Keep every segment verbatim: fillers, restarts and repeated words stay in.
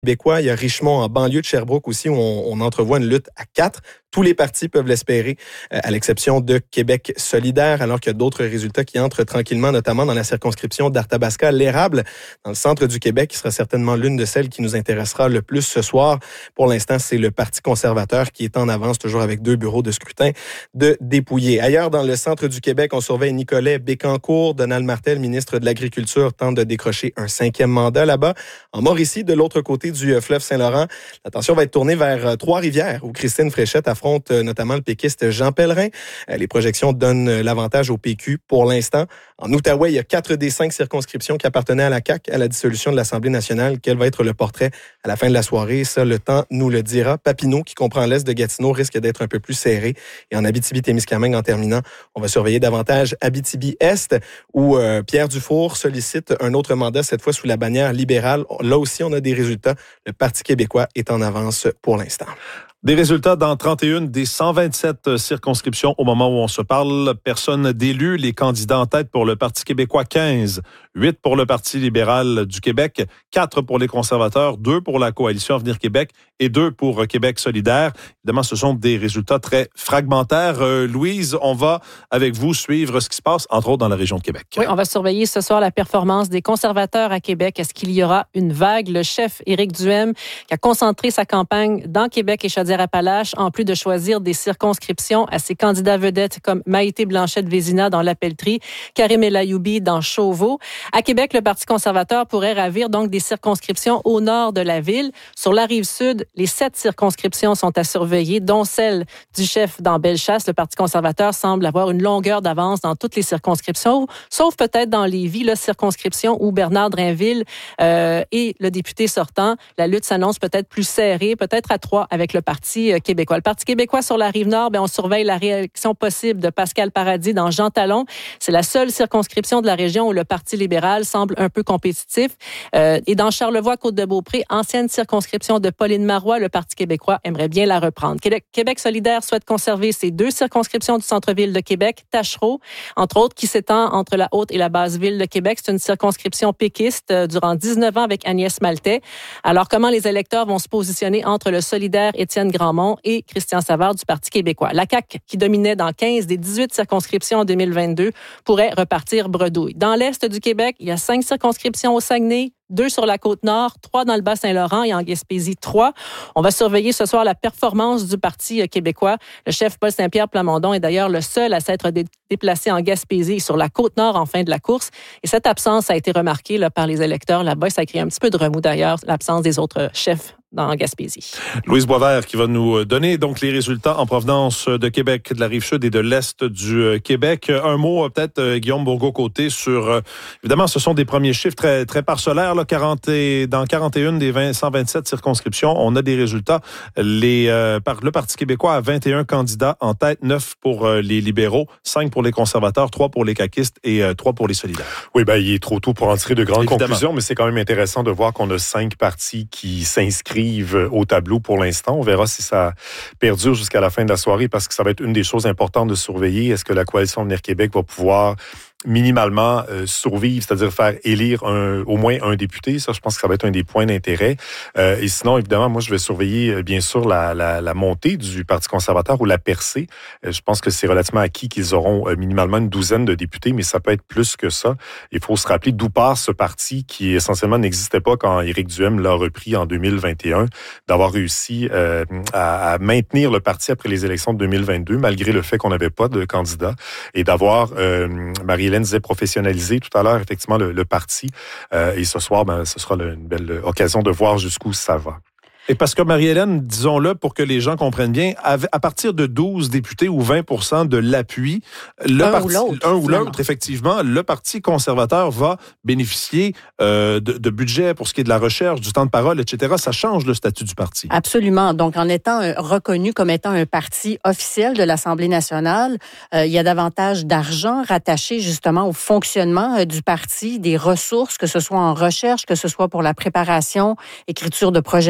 Québécois. Il y a Richemont en banlieue de Sherbrooke aussi où on, on entrevoit une lutte à quatre. Tous les partis peuvent l'espérer, euh, à l'exception de Québec solidaire, alors qu'il y a d'autres résultats qui entrent tranquillement, notamment dans la circonscription d'Arthabasca-L'Érable, dans le centre du Québec, qui sera certainement l'une de celles qui nous intéressera le plus ce soir. Pour l'instant, c'est le Parti conservateur qui est en avance, toujours avec deux bureaux de scrutin de dépouiller. Ailleurs, dans le centre du Québec, on surveille Nicolet Bécancour. Donald Martel, ministre de l'Agriculture, tente de décrocher un cinquième mandat là-bas. En Mauricie, de l'autre côté du fleuve Saint-Laurent, l'attention va être tournée vers Trois-Rivières, où Christine Fréchette affronte notamment le péquiste Jean Pellerin. Les projections donnent l'avantage au P Q pour l'instant. En Outaouais, il y a quatre des cinq circonscriptions qui appartenaient à la C A Q à la dissolution de l'Assemblée nationale. Quel va être le portrait à la fin de la soirée? Ça, le temps nous le dira. Papineau, qui comprend l'est de Gatineau, risque d'être un peu plus serré. Et en Abitibi-Témiscamingue, en terminant, on va surveiller davantage Abitibi-Est, où euh, Pierre Dufour sollicite un autre mandat, cette fois sous la bannière libérale. Là aussi, on a des résultats. Le Parti québécois est en avance pour l'instant. Des résultats dans trente et une des cent vingt-sept circonscriptions au moment où on se parle. Personne d'élu. Les candidats en tête pour le Parti québécois, quinze. huit pour le Parti libéral du Québec, quatre pour les conservateurs, deux pour la Coalition Avenir Québec et deux pour Québec solidaire. Évidemment, ce sont des résultats très fragmentaires. Euh, Louise, on va, avec vous, suivre ce qui se passe, entre autres, dans la région de Québec. Oui, on va surveiller ce soir la performance des conservateurs à Québec. Est-ce qu'il y aura une vague? Le chef Éric Duhem, qui a concentré sa campagne dans Québec et Chaudière-Appalaches, en plus de choisir des circonscriptions à ses candidats vedettes comme Maïté Blanchette-Vézina dans la Pelletrie, Karim El Ayoubi dans Chauveau. À Québec, le Parti conservateur pourrait ravir donc des circonscriptions au nord de la ville. Sur la rive sud, les sept circonscriptions sont à surveiller, dont celle du chef dans Bellechasse. Le Parti conservateur semble avoir une longueur d'avance dans toutes les circonscriptions, sauf peut-être dans Lévis, la circonscription où Bernard Drainville euh, est le député sortant. La lutte s'annonce peut-être plus serrée, peut-être à trois avec le Parti québécois. Le Parti québécois sur la Rive-Nord, bien, on surveille la réélection possible de Pascal Paradis dans Jean Talon. C'est la seule circonscription de la région où le Parti libéral semble un peu compétitif. Euh, et dans Charlevoix-Côte-de-Beaupré, ancienne circonscription de Pauline Marois, le Parti québécois aimerait bien la reprendre. Québec, Québec solidaire souhaite conserver ses deux circonscriptions du centre-ville de Québec, Tachereau, entre autres, qui s'étend entre la haute et la basse ville de Québec. C'est une circonscription péquiste euh, durant dix-neuf ans avec Agnès Maltais. Alors, comment les électeurs vont se positionner entre le solidaire Étienne Grandmont et Christian Savard du Parti québécois? La C A Q, qui dominait dans quinze des dix-huit circonscriptions en deux mille vingt-deux, pourrait repartir bredouille. Dans l'est du Québec, il y a cinq circonscriptions au Saguenay, deux sur la Côte-Nord, trois dans le Bas-Saint-Laurent et en Gaspésie, trois. On va surveiller ce soir la performance du Parti québécois. Le chef Paul Saint-Pierre Plamondon est d'ailleurs le seul à s'être dé- déplacé en Gaspésie et sur la Côte-Nord en fin de la course. Et cette absence a été remarquée là, par les électeurs là-bas. Ça a créé un petit peu de remous d'ailleurs, l'absence des autres chefs dans Gaspésie. Louise Boisvert qui va nous donner donc les résultats en provenance de Québec, de la Rive-Sud et de l'Est du Québec. Un mot peut-être, Guillaume Bourgault-Côté, sur... Évidemment, ce sont des premiers chiffres très, très parcellaires. Là, quarante et, dans quarante et une des vingt, cent vingt-sept circonscriptions, on a des résultats. Les, euh, par, le Parti québécois a vingt et un candidats en tête, neuf pour euh, les libéraux, cinq pour les conservateurs, trois pour les caquistes et euh, trois pour les solidaires. Oui, ben il est trop tôt pour en tirer de grandes Évidemment. conclusions, mais c'est quand même intéressant de voir qu'on a cinq partis qui s'inscrivent au tableau pour l'instant. On verra si ça perdure jusqu'à la fin de la soirée parce que ça va être une des choses importantes de surveiller. Est-ce que la Coalition Avenir Québec va pouvoir minimalement euh, survivre, c'est-à-dire faire élire un, au moins un député? Ça, je pense que ça va être un des points d'intérêt. Euh, et sinon, évidemment, moi, je vais surveiller, bien sûr, la, la, la montée du Parti conservateur ou la percée. Euh, je pense que c'est relativement acquis qu'ils auront euh, minimalement une douzaine de députés, mais ça peut être plus que ça. Il faut se rappeler d'où part ce parti qui, essentiellement, n'existait pas quand Éric Duhem l'a repris en deux mille vingt et un, d'avoir réussi euh, à, à maintenir le parti après les élections de deux mille vingt-deux, malgré le fait qu'on n'avait pas de candidat, et d'avoir euh, Marie Hélène disait professionnaliser tout à l'heure, effectivement, le, le parti. Euh, et ce soir, ben, ce sera une belle occasion de voir jusqu'où ça va. Et parce que Marie-Hélène, disons-le pour que les gens comprennent bien, à partir de douze députés ou vingt pour cent de l'appui, le un, parti, ou l'autre, un ou l'autre, effectivement, le Parti conservateur va bénéficier euh, de, de budget pour ce qui est de la recherche, du temps de parole, et cetera. Ça change le statut du parti. Absolument. Donc, en étant euh, reconnu comme étant un parti officiel de l'Assemblée nationale, euh, il y a davantage d'argent rattaché justement au fonctionnement euh, du parti, des ressources, que ce soit en recherche, que ce soit pour la préparation, écriture de projets de loi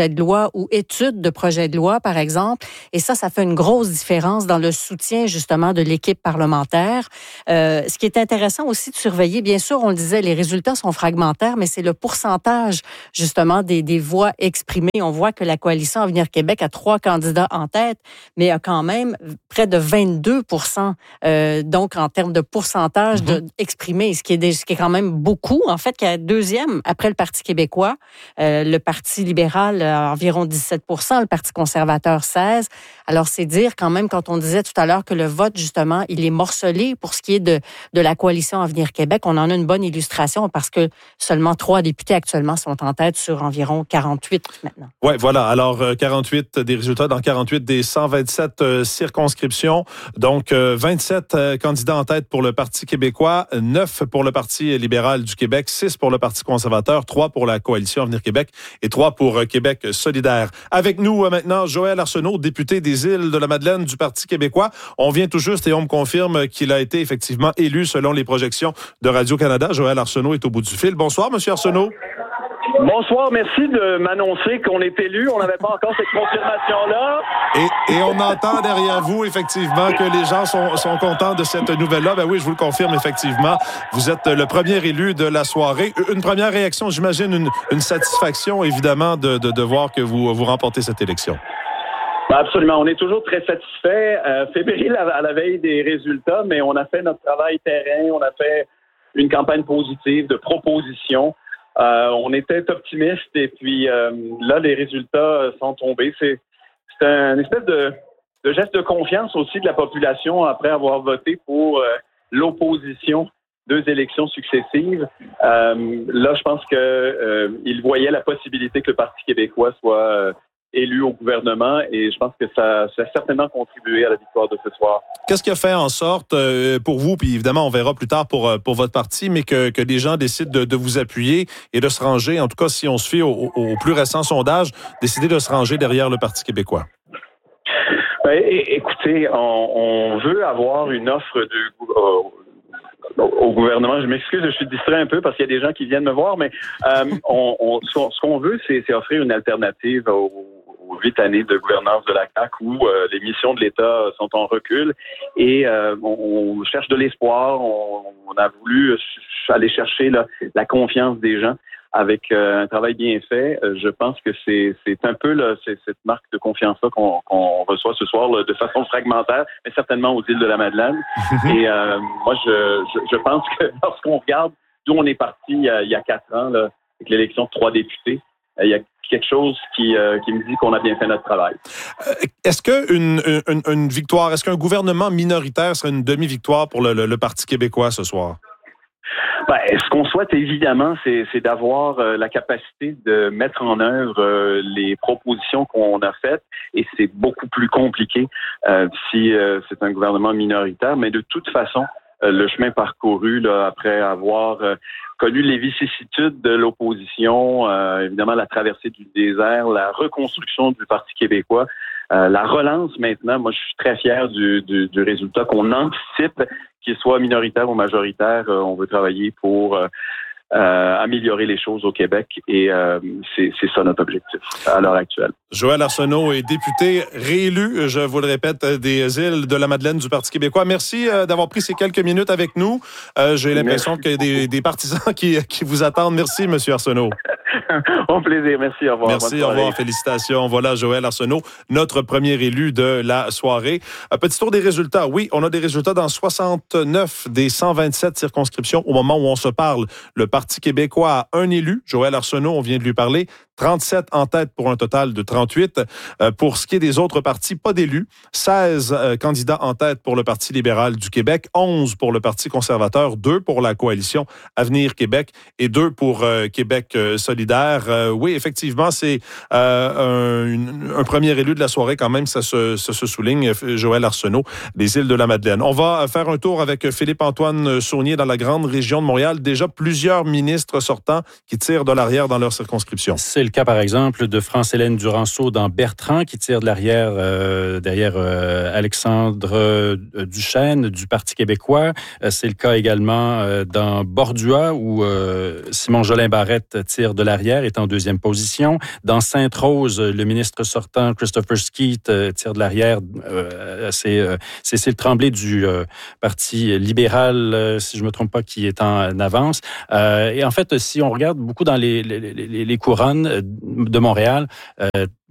ou étude de projet de loi, par exemple. Et ça, ça fait une grosse différence dans le soutien, justement, de l'équipe parlementaire. Euh, ce qui est intéressant aussi de surveiller, bien sûr, on le disait, les résultats sont fragmentaires, mais c'est le pourcentage, justement, des, des voix exprimées. On voit que la coalition Avenir Québec a trois candidats en tête, mais a quand même près de vingt-deux pour cent, euh, donc en termes de pourcentage de, exprimé, ce qui, est, ce qui est quand même beaucoup. En fait, qui est deuxième après le Parti québécois. Euh, le Parti libéral a environ dix-sept pour cent, le Parti conservateur seize. Alors, c'est dire quand même, quand on disait tout à l'heure que le vote, justement, il est morcelé pour ce qui est de, de la coalition Avenir Québec, on en a une bonne illustration parce que seulement trois députés actuellement sont en tête sur environ quarante-huit maintenant. Oui, voilà. Alors, euh, quarante-huit des résultats dans quarante-huit des cent vingt-sept euh, circonscriptions. Donc, euh, vingt-sept euh, candidats en tête pour le Parti québécois, neuf pour le Parti libéral du Québec, six pour le Parti conservateur, trois pour la coalition Avenir Québec et trois pour euh, Québec solidaire. Avec nous euh, maintenant, Joël Arsenault, député des Îles-de-la-Madeleine du Parti québécois. On vient tout juste et on me confirme qu'il a été effectivement élu selon les projections de Radio-Canada. Joël Arsenault est au bout du fil. Bonsoir, M. Arsenault. Bonsoir, merci de m'annoncer qu'on est élu. On n'avait pas encore cette confirmation-là. Et, et on entend derrière vous, effectivement, que les gens sont, sont contents de cette nouvelle-là. Ben oui, je vous le confirme, effectivement. Vous êtes le premier élu de la soirée. Une première réaction, j'imagine, une, une satisfaction, évidemment, de, de, de voir que vous, vous remportez cette élection. Absolument. On est toujours très satisfait. Euh, fébrile à, à la veille des résultats, mais on a fait notre travail terrain. On a fait une campagne positive de propositions. Euh, on était optimiste et puis euh, là, les résultats sont tombés. C'est, c'est un espèce de, de geste de confiance aussi de la population après avoir voté pour euh, l'opposition deux élections successives. Euh, là, je pense que euh, ils voyaient la possibilité que le Parti québécois soit euh, élu au gouvernement et je pense que ça, ça a certainement contribué à la victoire de ce soir. Qu'est-ce qui a fait en sorte euh, pour vous, puis évidemment on verra plus tard pour, pour votre parti, mais que, que des gens décident de, de vous appuyer et de se ranger, en tout cas si on se fie au, au plus récent sondage, décider de se ranger derrière le Parti québécois? Ben, écoutez, on, on veut avoir une offre de... Euh, au gouvernement. Je m'excuse, je suis distrait un peu parce qu'il y a des gens qui viennent me voir, mais euh, on, on, ce qu'on veut, c'est, c'est offrir une alternative aux, aux huit années de gouvernance de la C A Q où euh, les missions de l'État sont en recul et euh, on, on cherche de l'espoir. On, on a voulu aller chercher là, la confiance des gens avec euh, un travail bien fait. Euh, je pense que c'est, c'est un peu là, c'est, cette marque de confiance-là qu'on, qu'on reçoit ce soir là, de façon fragmentaire, mais certainement aux Îles-de-la-Madeleine. Et euh, moi, je, je, je pense que lorsqu'on regarde d'où on est parti il y a, il y a quatre ans, là, avec l'élection de trois députés, il y a quelque chose qui, euh, qui me dit qu'on a bien fait notre travail. Euh, est-ce qu'une une, une victoire, est-ce qu'un gouvernement minoritaire serait une demi-victoire pour le, le, le Parti québécois ce soir? Ben, ce qu'on souhaite évidemment, c'est, c'est d'avoir euh, la capacité de mettre en œuvre euh, les propositions qu'on a faites, et c'est beaucoup plus compliqué euh, si euh, c'est un gouvernement minoritaire. Mais de toute façon, euh, le chemin parcouru là, après avoir euh, connu les vicissitudes de l'opposition, euh, évidemment la traversée du désert, la reconstruction du Parti québécois, euh, la relance maintenant. Moi, je suis très fier du, du, du résultat qu'on anticipe. Qu'il soit minoritaire ou majoritaire, euh, on veut travailler pour euh, euh, améliorer les choses au Québec et euh, c'est, c'est ça notre objectif à l'heure actuelle. Joël Arsenault est député réélu, je vous le répète, des Îles-de-la-Madeleine du Parti québécois. Merci euh, d'avoir pris ces quelques minutes avec nous. Euh, j'ai l'impression Merci. qu'il y a des, des partisans qui, qui vous attendent. Merci, M. Arsenault. Au plaisir. Merci. Au revoir. Merci. Au revoir. Félicitations. Voilà, Joël Arsenault, notre premier élu de la soirée. Un petit tour des résultats. Oui, on a des résultats dans soixante-neuf des cent vingt-sept circonscriptions au moment où on se parle. Le Parti québécois a un élu. Joël Arsenault, on vient de lui parler. trente-sept en tête pour un total de trente-huit. Euh, pour ce qui est des autres partis, pas d'élus. seize euh, candidats en tête pour le Parti libéral du Québec, onze pour le Parti conservateur, deux pour la coalition Avenir Québec et deux pour euh, Québec euh, solidaire. Euh, oui, effectivement, c'est euh, un, une, un premier élu de la soirée quand même, ça se, ça se souligne, Joël Arsenault, des Îles-de-la-Madeleine. On va faire un tour avec Philippe-Antoine Saunier dans la grande région de Montréal. Déjà plusieurs ministres sortants qui tirent de l'arrière dans leur circonscription. C'est le cas, par exemple, de France-Hélène Duranceau dans Bertrand, qui tire de l'arrière, euh, derrière euh, Alexandre euh, Duchesne du Parti québécois. Euh, c'est le cas également euh, dans Bordua, où euh, Simon Jolin-Barrette tire de l'arrière, est en deuxième position. Dans Sainte-Rose, le ministre sortant, Christopher Skeet, euh, tire de l'arrière. Euh, c'est euh, Cécile Tremblay du euh, Parti libéral, euh, si je ne me trompe pas, qui est en avance. Euh, et en fait, si on regarde beaucoup dans les, les, les, les couronnes de Montréal, euh,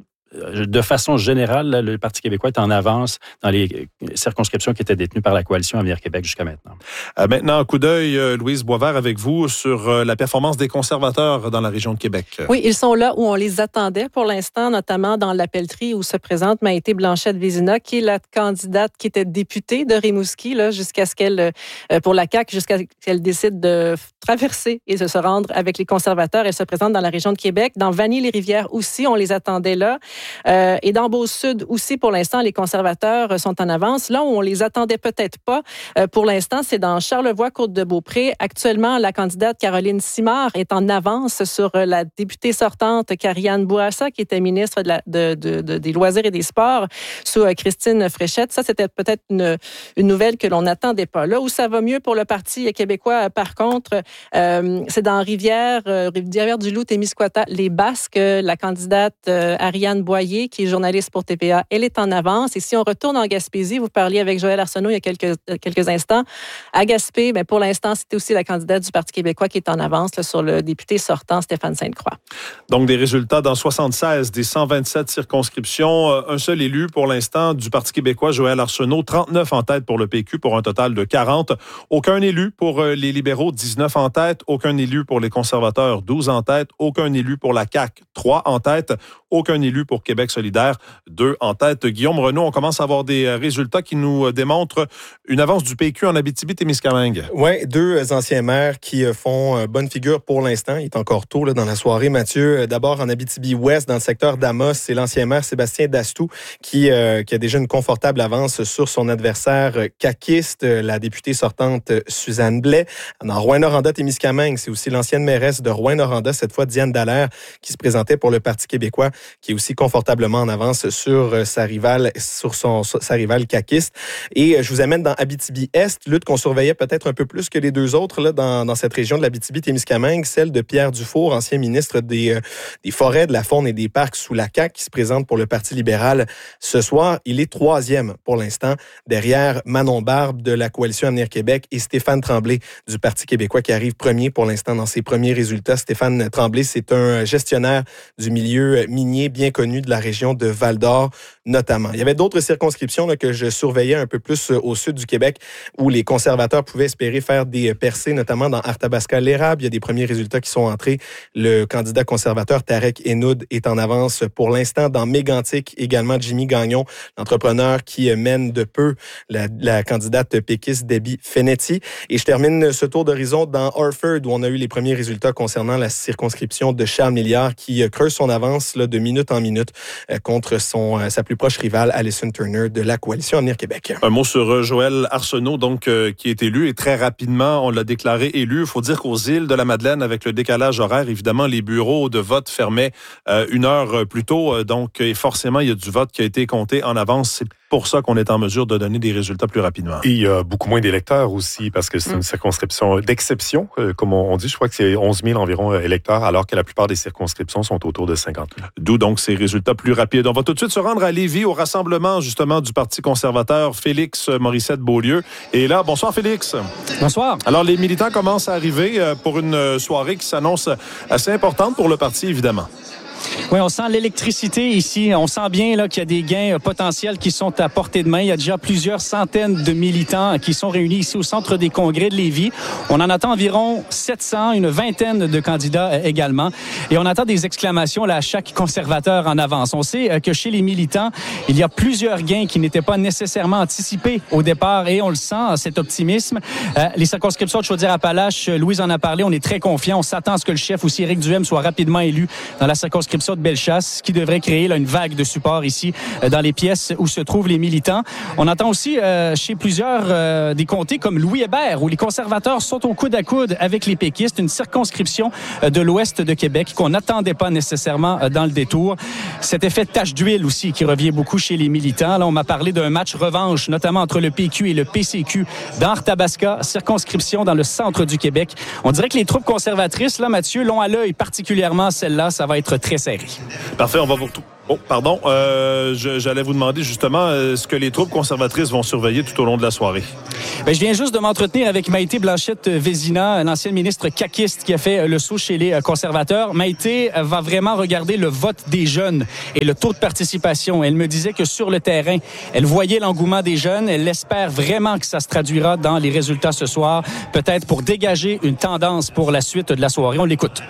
de façon générale, le Parti québécois est en avance dans les circonscriptions qui étaient détenues par la coalition Avenir Québec jusqu'à maintenant. Euh, maintenant, un coup d'œil, euh, Louise Boisvert, avec vous sur euh, la performance des conservateurs dans la région de Québec. Oui, ils sont là où on les attendait pour l'instant, notamment dans la pelleterie où se présente Maïté Blanchette-Vézina, qui est la candidate qui était députée de Rimouski, là, jusqu'à ce qu'elle, euh, pour la C A Q, jusqu'à ce qu'elle décide de traverser et de se rendre avec les conservateurs. Elle se présente dans la région de Québec. Dans Vanier-les-Rivières aussi, on les attendait là. Euh, et dans Beauce-Sud aussi, pour l'instant, les conservateurs sont en avance. Là où on les attendait peut-être pas, euh, pour l'instant, c'est dans Charlevoix-Côte-de-Beaupré. Actuellement, la candidate Caroline Simard est en avance sur la députée sortante Karianne Bourassa, qui était ministre de la, de, de, de, des Loisirs et des Sports, sous euh, Christine Fréchette. Ça, c'était peut-être une, une nouvelle que l'on n'attendait pas. Là où ça va mieux pour le Parti québécois, par contre, euh, c'est dans Rivière, euh, Rivière-du-Loup, Témiscouata, les Basques. La candidate euh, Ariane Boyer, qui est journaliste pour T V A, elle est en avance. Et si on retourne en Gaspésie, vous parliez avec Joël Arsenault il y a quelques, quelques instants. À Gaspé, bien, pour l'instant, c'était aussi la candidate du Parti québécois qui est en avance là, sur le député sortant, Stéphane Sainte-Croix. Donc, des résultats dans soixante-seize des cent vingt-sept circonscriptions. Un seul élu pour l'instant du Parti québécois, Joël Arsenault, trente-neuf en tête pour le P Q pour un total de quarante. Aucun élu pour les libéraux, dix-neuf en tête. Aucun élu pour les conservateurs, douze en tête. Aucun élu pour la C A Q, trois en tête. Aucun élu pour Québec solidaire, deux en tête. Guillaume Renaud, on commence à avoir des résultats qui nous démontrent une avance du P Q en Abitibi-Témiscamingue. Oui, deux anciens maires qui font bonne figure pour l'instant. Il est encore tôt là, dans la soirée, Mathieu. D'abord, en Abitibi-Ouest, dans le secteur d'Amos, c'est l'ancien maire Sébastien Dastou qui, euh, qui a déjà une confortable avance sur son adversaire caquiste, la députée sortante Suzanne Blais. Dans Rouyn-Noranda-Témiscamingue, c'est aussi l'ancienne mairesse de Rouyn-Noranda, cette fois Diane Dallaire, qui se présentait pour le Parti québécois, qui est aussi confortablement en avance sur sa rivale, sur son, sa rivale caquiste. Et je vous amène dans Abitibi-Est, lutte qu'on surveillait peut-être un peu plus que les deux autres là, dans, dans cette région de l'Abitibi-Témiscamingue, celle de Pierre Dufour, ancien ministre des, euh, des Forêts, de la Faune et des Parcs sous la C A Q, qui se présente pour le Parti libéral ce soir. Il est troisième pour l'instant, derrière Manon Barbe de la Coalition Avenir Québec et Stéphane Tremblay du Parti québécois qui arrive premier pour l'instant dans ses premiers résultats. Stéphane Tremblay, c'est un gestionnaire du milieu minier bien connu de la région de Val-d'Or notamment. Il y avait d'autres circonscriptions là, que je surveillais un peu plus au sud du Québec où les conservateurs pouvaient espérer faire des percées, notamment dans Arthabasca-l'Érable. Il y a des premiers résultats qui sont entrés. Le candidat conservateur Tarek Enoud est en avance pour l'instant. Dans Mégantic, également Jimmy Gagnon, l'entrepreneur qui mène de peu la, la candidate péquiste Debbie Fenetti. Et je termine ce tour d'horizon dans Orford où on a eu les premiers résultats concernant la circonscription de Charles Milliard qui creuse son avance là, de minute en minute euh, contre son, euh, sa plus proche rivale, Alison Turner, de la Coalition Avenir Québec. Un mot sur euh, Joël Arsenault, donc, euh, qui est élu, et très rapidement, on l'a déclaré élu. Il faut dire qu'aux îles de la Madeleine, avec le décalage horaire, évidemment, les bureaux de vote fermaient euh, une heure plus tôt. Euh, donc, et forcément, il y a du vote qui a été compté en avance. C'est pour ça qu'on est en mesure de donner des résultats plus rapidement. Et il y a beaucoup moins d'électeurs aussi, parce que c'est une circonscription d'exception. Euh, comme on dit, je crois que c'est onze mille environ électeurs, alors que la plupart des circonscriptions sont autour de cinquante mille. D'où donc ces résultats plus rapides. On va tout de suite se rendre à Lévis, au rassemblement justement du Parti conservateur Félix Morissette-Beaulieu. Et là, bonsoir Félix. Bonsoir. Alors, les militants commencent à arriver pour une soirée qui s'annonce assez importante pour le parti, évidemment. Oui, on sent l'électricité ici. On sent bien là, qu'il y a des gains potentiels qui sont à portée de main. Il y a déjà plusieurs centaines de militants qui sont réunis ici au Centre des congrès de Lévis. On en attend environ sept cents, une vingtaine de candidats également. Et on attend des exclamations là, à chaque conservateur en avance. On sait que chez les militants, il y a plusieurs gains qui n'étaient pas nécessairement anticipés au départ et on le sent, cet optimisme. Euh, les circonscriptions de Chaudière-Appalaches, Louise en a parlé, on est très confiants. On s'attend à ce que le chef aussi, Éric Duhem, soit rapidement élu dans la circonscription circonscription de Bellechasse, qui devrait créer là, une vague de support ici euh, dans les pièces où se trouvent les militants. On entend aussi euh, chez plusieurs euh, des comtés comme Louis-Hébert, où les conservateurs sont au coude à coude avec les péquistes, une circonscription euh, de l'ouest de Québec qu'on n'attendait pas nécessairement euh, dans le détour. Cet effet de tache d'huile aussi qui revient beaucoup chez les militants. Là, on m'a parlé d'un match revanche, notamment entre le P Q et le P C Q dans Arthabasca, circonscription dans le centre du Québec. On dirait que les troupes conservatrices, là, Mathieu, l'ont à l'œil, particulièrement celle-là. Ça va être très serré. Parfait, on va vous retrouver. Oh, pardon. Euh, je, j'allais vous demander justement euh, ce que les troupes conservatrices vont surveiller tout au long de la soirée. Bien, je viens juste de m'entretenir avec Maïté Blanchette-Vézina, l'ancienne ministre caquiste qui a fait le saut chez les conservateurs. Maïté va vraiment regarder le vote des jeunes et le taux de participation. Elle me disait que sur le terrain, elle voyait l'engouement des jeunes. Elle espère vraiment que ça se traduira dans les résultats ce soir, peut-être pour dégager une tendance pour la suite de la soirée. On l'écoute.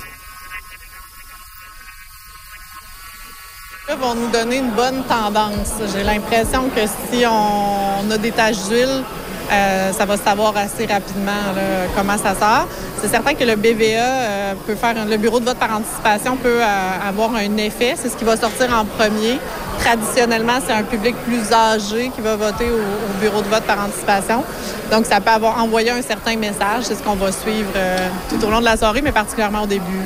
Vont nous donner une bonne tendance. J'ai l'impression que si on a des taches d'huile, euh, ça va se savoir assez rapidement là, comment ça sort. C'est certain que le B V A euh, peut faire, un, le bureau de vote par anticipation peut euh, avoir un effet. C'est ce qui va sortir en premier. Traditionnellement, c'est un public plus âgé qui va voter au, au bureau de vote par anticipation. Donc, ça peut avoir envoyé un certain message. C'est ce qu'on va suivre euh, tout au long de la soirée, mais particulièrement au début.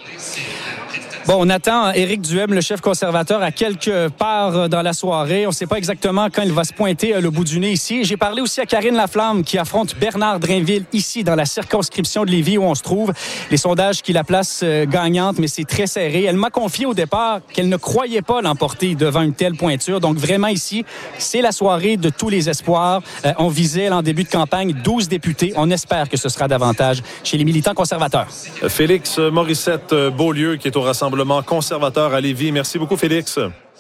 Bon, on attend Éric Duhem, le chef conservateur, à quelque part dans la soirée. On ne sait pas exactement quand il va se pointer le bout du nez ici. J'ai parlé aussi à Karine Laflamme qui affronte Bernard Drainville ici dans la circonscription de Lévis où on se trouve. Les sondages qui la placent gagnante, mais c'est très serré. Elle m'a confié au départ qu'elle ne croyait pas l'emporter devant une telle pointure. Donc vraiment ici, c'est la soirée de tous les espoirs. Euh, on visait en début de campagne douze députés. On espère que ce sera davantage chez les militants conservateurs. Félix Morissette-Beaulieu qui est au Rassemblement conservateur à Lévis. Merci beaucoup, Félix.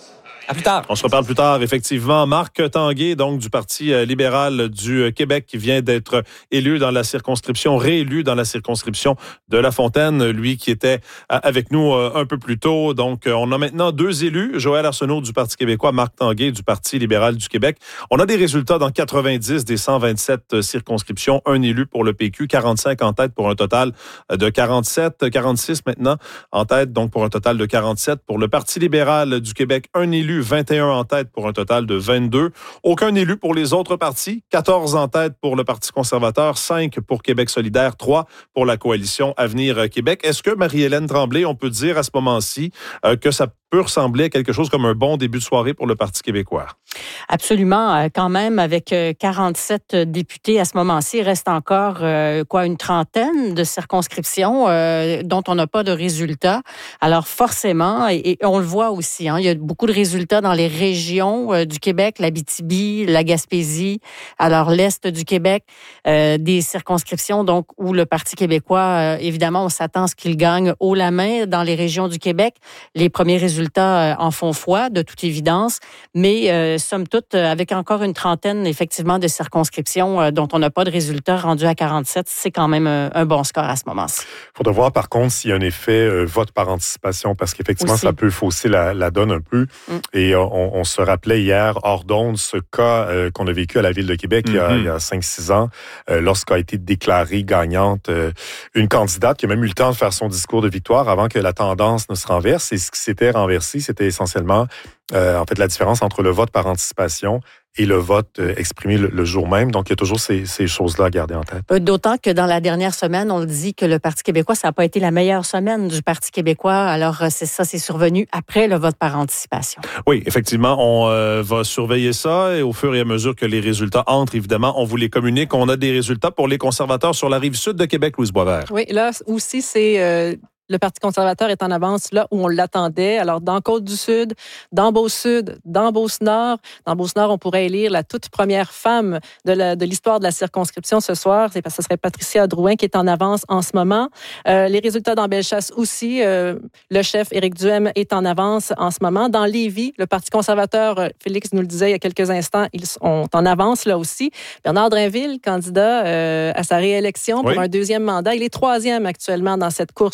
À plus tard. On se reparle plus tard, effectivement. Marc Tanguay, donc du Parti libéral du Québec, qui vient d'être élu dans la circonscription, réélu dans la circonscription de La Fontaine, lui qui était avec nous un peu plus tôt. Donc, on a maintenant deux élus, Joël Arsenault du Parti québécois, Marc Tanguay du Parti libéral du Québec. On a des résultats dans quatre-vingt-dix des cent vingt-sept circonscriptions. Un élu pour le P Q, quarante-cinq en tête pour un total de quarante-sept, quarante-six maintenant en tête, donc pour un total de quarante-sept. Pour le Parti libéral du Québec, un élu, vingt et un en tête pour un total de vingt-deux. Aucun élu pour les autres partis. quatorze en tête pour le Parti conservateur, cinq pour Québec solidaire, trois pour la coalition Avenir Québec. Est-ce que, Marie-Hélène Tremblay, on peut dire à ce moment-ci euh, que ça peut ressembler à quelque chose comme un bon début de soirée pour le Parti québécois? Absolument. Quand même, avec quarante-sept députés à ce moment-ci, il reste encore euh, quoi une trentaine de circonscriptions euh, dont on n'a pas de résultats. Alors forcément, et, et on le voit aussi, hein, il y a beaucoup de résultats dans les régions euh, du Québec, l'Abitibi, la Gaspésie, alors l'Est du Québec, euh, des circonscriptions donc où le Parti québécois, euh, évidemment, on s'attend à ce qu'il gagne haut la main dans les régions du Québec. Les premiers résultats résultats en font foi, de toute évidence, mais euh, somme toute, avec encore une trentaine, effectivement, de circonscriptions euh, dont on n'a pas de résultats rendus à quarante-sept, c'est quand même un, un bon score à ce moment-ci. Il faudra voir, par contre, s'il y a un effet euh, vote par anticipation, parce qu'effectivement, aussi, ça peut fausser la, la donne un peu. Mm. Et on, on se rappelait hier, hors d'onde, ce cas euh, qu'on a vécu à la Ville de Québec mm-hmm. il y a, il y a cinq six ans, euh, lorsqu'a été déclarée gagnante euh, une candidate qui a même eu le temps de faire son discours de victoire avant que la tendance ne se renverse. Et ce qui s'était renversé, c'était essentiellement euh, en fait la différence entre le vote par anticipation et le vote euh, exprimé le, le jour même. Donc, il y a toujours ces, ces choses-là à garder en tête. D'autant que dans la dernière semaine, on le dit que le Parti québécois, ça n'a pas été la meilleure semaine du Parti québécois. Alors, c'est ça, c'est survenu après le vote par anticipation. Oui, effectivement, on euh, va surveiller ça et au fur et à mesure que les résultats entrent, évidemment, on vous les communique. On a des résultats pour les conservateurs sur la rive sud de Québec, Louise Boisvert. Oui, là aussi, c'est... Euh Le Parti conservateur est en avance là où on l'attendait. Alors, dans Côte-du-Sud, dans Beauce-Sud, dans Beauce-Nord. Dans Beauce-Nord, on pourrait élire la toute première femme de, la, de l'histoire de la circonscription ce soir. C'est parce que ce serait Patricia Drouin qui est en avance en ce moment. Euh, les résultats dans Bellechasse aussi. Euh, le chef Éric Duhem est en avance en ce moment. Dans Lévis, le Parti conservateur, Félix nous le disait il y a quelques instants, ils sont en avance là aussi. Bernard Drainville, candidat euh, à sa réélection pour oui. un deuxième mandat. Il est troisième actuellement dans cette course-là.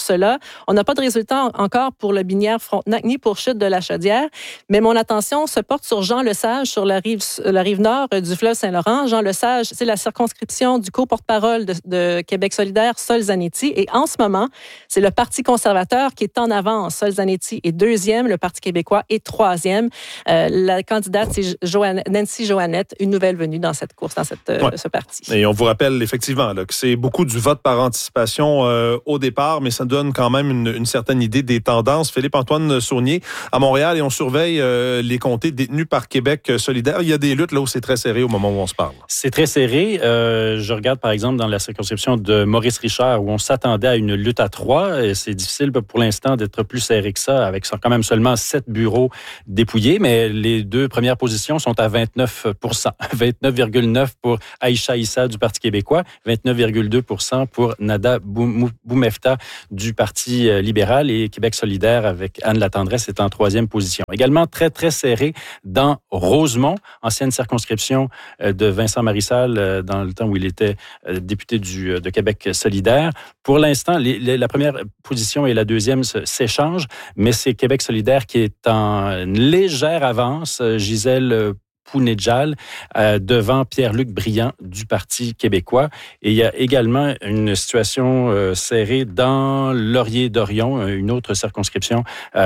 On n'a pas de résultat encore pour le Binière-Frontenac ni pour Chute de la Chaudière, mais mon attention se porte sur Jean Lesage, sur la rive, la rive nord du fleuve Saint-Laurent. Jean Lesage, c'est la circonscription du co-porte-parole de, de Québec solidaire, Sol Zanetti. Et en ce moment, c'est le Parti conservateur qui est en avance. Sol Zanetti est deuxième, le Parti québécois est troisième. Euh, la candidate, c'est Joanne, Nancy Johannette, une nouvelle venue dans cette course, dans cette, ouais. euh, ce parti. Et on vous rappelle effectivement là, que c'est beaucoup du vote par anticipation euh, au départ, mais ça donne quand même une, une certaine idée des tendances. Philippe-Antoine Saunier à Montréal, et on surveille euh, les comtés détenus par Québec solidaire. Il y a des luttes là où c'est très serré au moment où on se parle. C'est très serré. Euh, je regarde par exemple dans la circonscription de Maurice Richard où on s'attendait à une lutte à trois. Et c'est difficile pour l'instant d'être plus serré que ça, avec quand même seulement sept bureaux dépouillés, mais les deux premières positions sont à vingt-neuf pour cent. vingt-neuf virgule neuf pour Aïcha Issa du Parti québécois, vingt-neuf virgule deux pour cent pour Nada Boumefta du Parti libéral, et Québec solidaire avec Anne Latendresse est en troisième position. Également très, très serré dans Rosemont, ancienne circonscription de Vincent Marissal dans le temps où il était député du, de Québec solidaire. Pour l'instant, les, les, la première position et la deuxième s'échangent, mais c'est Québec solidaire qui est en légère avance. Gisèle Pounedjal, euh, devant Pierre-Luc Briand du Parti québécois. Et il y a également une situation euh, serrée dans Laurier-Dorion, une autre circonscription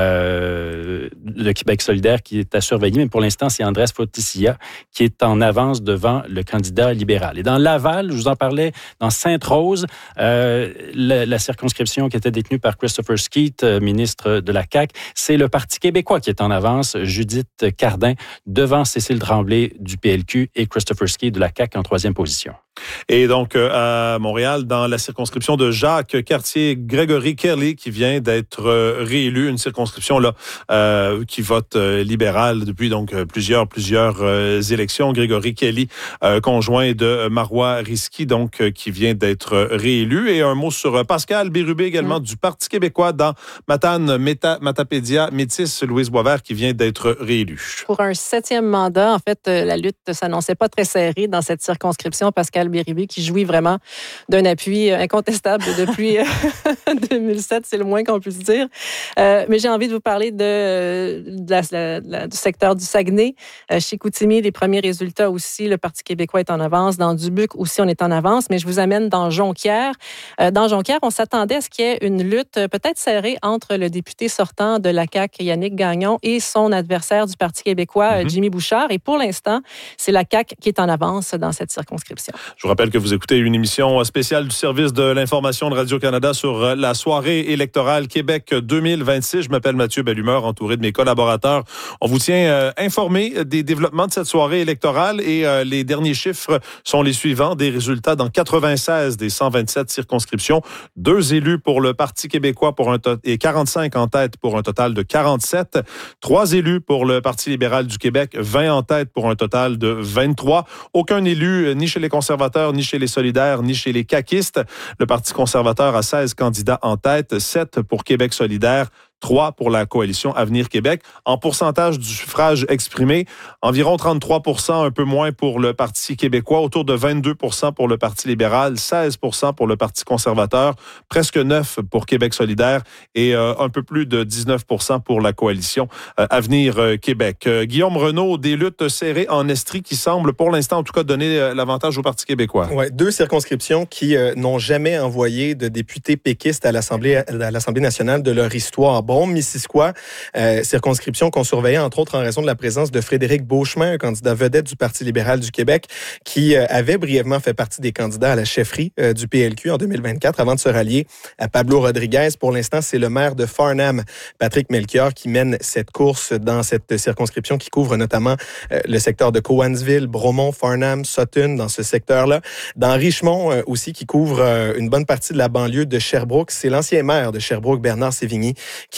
euh, de Québec solidaire qui est à surveiller. Mais pour l'instant, c'est Andrés Foticia qui est en avance devant le candidat libéral. Et dans Laval, je vous en parlais, dans Sainte-Rose, euh, la, la circonscription qui était détenue par Christopher Skeet, euh, ministre de la C A Q, c'est le Parti québécois qui est en avance. Judith Cardin devant Cécile Tremblay du P L Q et Christopher Skeet de la C A Q en troisième position. Et donc, euh, à Montréal, dans la circonscription de Jacques Cartier, Gregory Kelly, qui vient d'être euh, réélu, une circonscription là euh, qui vote euh, libéral depuis donc plusieurs plusieurs euh, élections. Gregory Kelly, euh, conjoint de Marois Risky, donc euh, qui vient d'être réélu. Et un mot sur Pascal Bérubé également mmh. du Parti québécois dans Matane, Méta, Matapédia, Métis, Louise Boisvert, qui vient d'être réélu. Pour un septième mandat, en fait, la lutte s'annonçait pas très serrée dans cette circonscription. Pascal Bérubé qui jouit vraiment d'un appui incontestable depuis deux mille sept, c'est le moins qu'on puisse dire. Euh, mais j'ai envie de vous parler de, de la, la, la, du secteur du Saguenay. Euh, chez Chicoutimi, les premiers résultats aussi, le Parti québécois est en avance. Dans Dubuque aussi, on est en avance. Mais je vous amène dans Jonquière. Euh, dans Jonquière, on s'attendait à ce qu'il y ait une lutte peut-être serrée entre le député sortant de la C A Q, Yannick Gagnon, et son adversaire du Parti québécois, mm-hmm. Jimmy Bouchard. Et pour l'instant, c'est la C A Q qui est en avance dans cette circonscription. Je vous rappelle que vous écoutez une émission spéciale du service de l'information de Radio-Canada sur la soirée électorale Québec deux mille vingt-six. Je m'appelle Mathieu Bellumeur, entouré de mes collaborateurs. On vous tient euh, informé des développements de cette soirée électorale et euh, les derniers chiffres sont les suivants. Des résultats dans quatre-vingt-seize des cent vingt-sept circonscriptions. Deux élus pour le Parti québécois pour un to- et quarante-cinq en tête pour un total de quarante-sept. Trois élus pour le Parti libéral du Québec, vingt en tête pour un total de vingt-trois. Aucun élu, ni chez les conservateurs, ni chez les solidaires, ni chez les caquistes. Le Parti conservateur a seize candidats en tête, sept pour Québec solidaire, trois pour la coalition Avenir Québec. En pourcentage du suffrage exprimé, environ trente-trois pour cent, un peu moins pour le Parti québécois, autour de vingt-deux pour cent pour le Parti libéral, seize pour cent pour le Parti conservateur, presque neuf pour Québec solidaire et euh, un peu plus de dix-neuf pour cent pour la coalition euh, Avenir euh, Québec. Euh, Guillaume Renaud, des luttes serrées en Estrie qui semblent pour l'instant en tout cas donner euh, l'avantage au Parti québécois. Ouais, deux circonscriptions qui euh, n'ont jamais envoyé de députés péquistes à l'Assemblée, à l'Assemblée nationale de leur histoire. Brome-Missisquoi, euh, circonscription qu'on surveillait entre autres en raison de la présence de Frédéric Beauchemin, un candidat vedette du Parti libéral du Québec, qui euh, avait brièvement fait partie des candidats à la chefferie euh, du P L Q en deux mille vingt-quatre avant de se rallier à Pablo Rodriguez. Pour l'instant, c'est le maire de Farnham, Patrick Melchior, qui mène cette course dans cette circonscription qui couvre notamment euh, le secteur de Cowansville, Bromont, Farnham, Sutton, dans ce secteur-là. Dans Richmond euh, aussi, qui couvre euh, une bonne partie de la banlieue de Sherbrooke, c'est l'ancien maire de Sherbrooke, Bernard Sévigny, qui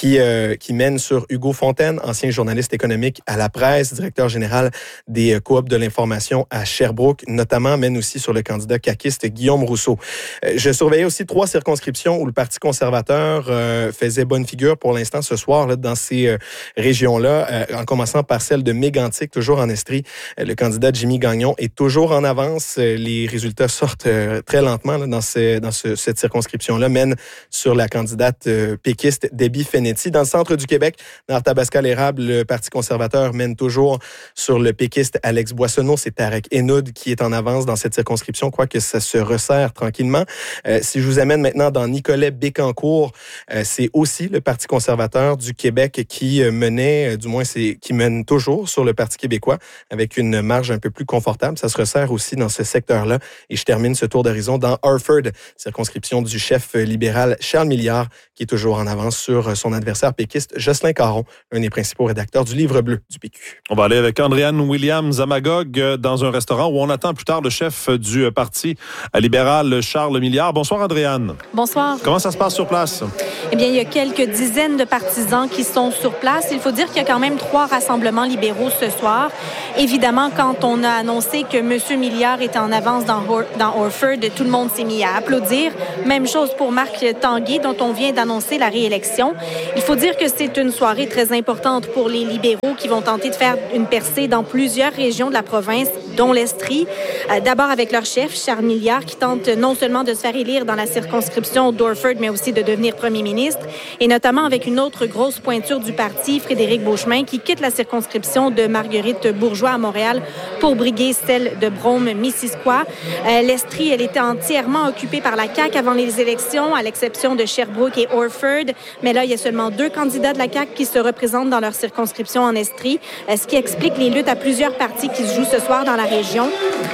qui, euh, qui mène sur Hugo Fontaine, ancien journaliste économique à la presse, directeur général des coops de l'information à Sherbrooke, notamment, mène aussi sur le candidat caquiste Guillaume Rousseau. Euh, je surveillais aussi trois circonscriptions où le Parti conservateur euh, faisait bonne figure pour l'instant ce soir là, dans ces euh, régions-là, euh, en commençant par celle de Mégantic, toujours en Estrie. Euh, le candidat Jimmy Gagnon est toujours en avance. Euh, les résultats sortent euh, très lentement là, dans, ce, dans ce, cette circonscription-là, mène sur la candidate euh, péquiste Debbie Fenetti. Dans le centre du Québec, dans Arthabasca-l'Érable, le Parti conservateur mène toujours sur le péquiste Alex Boissonneau. C'est Tarek Henoud qui est en avance dans cette circonscription, quoique ça se resserre tranquillement. Euh, si je vous amène maintenant dans Nicolet-Bécancour, euh, c'est aussi le Parti conservateur du Québec qui euh, menait, euh, du moins c'est qui mène toujours sur le Parti québécois avec une marge un peu plus confortable. Ça se resserre aussi dans ce secteur-là. Et je termine ce tour d'horizon dans Harford, circonscription du chef libéral Charles Milliard, qui est toujours en avance sur son adversaire péquiste Jocelyn Caron, un des principaux rédacteurs du Livre bleu du P Q. On va aller avec Andréanne Williams à Magog dans un restaurant où on attend plus tard le chef du Parti libéral Charles Milliard. Bonsoir Andréanne. Bonsoir. Comment ça se passe sur place? Eh bien, il y a quelques dizaines de partisans qui sont sur place. Il faut dire qu'il y a quand même trois rassemblements libéraux ce soir. Évidemment, quand on a annoncé que M. Milliard était en avance dans, dans Orford, tout le monde s'est mis à applaudir. Même chose pour Marc Tanguay, dont on vient d'annoncer la réélection. Il faut dire que c'est une soirée très importante pour les libéraux qui vont tenter de faire une percée dans plusieurs régions de la province, dont l'Estrie. Euh, d'abord avec leur chef, Charles Milliard, qui tente non seulement de se faire élire dans la circonscription d'Orford, mais aussi de devenir premier ministre, et notamment avec une autre grosse pointure du parti, Frédéric Beauchemin, qui quitte la circonscription de Marguerite Bourgeois à Montréal pour briguer celle de Brome-Missisquoi. Euh, L'Estrie, elle était entièrement occupée par la C A Q avant les élections, à l'exception de Sherbrooke et Orford. Mais là, il y a seulement deux candidats de la C A Q qui se représentent dans leur circonscription en Estrie, euh, ce qui explique les luttes à plusieurs partis qui se jouent ce soir dans la région.